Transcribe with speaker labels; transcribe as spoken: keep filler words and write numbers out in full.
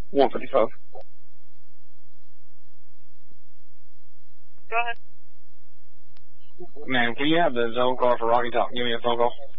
Speaker 1: one fifty-five.
Speaker 2: Go ahead.
Speaker 1: Man, can you have the zone call for Rocky Top? Give me a phone call.